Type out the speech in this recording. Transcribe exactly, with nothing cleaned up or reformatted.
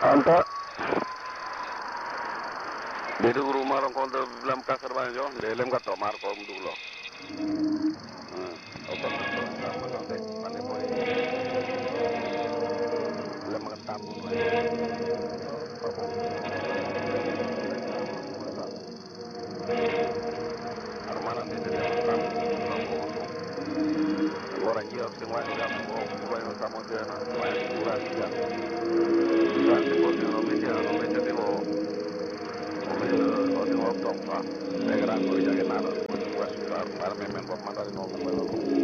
Anta Dedi rumah orang kau dalam kasar banyak jo, dalam kata mar kau menduk lo. Apa betul sama nanti mana boleh. Dalam makan tampun lah. Armana nanti dalam tampun. Orang jiwa semua juga mau buat sama dia nak, banyak kurang juga. Dan kalau dia nak meja, nak meja dia mau Kalau di ngomong pak, saya kira gue jaga nara, gue juga suka, para memang kok mandari ngomong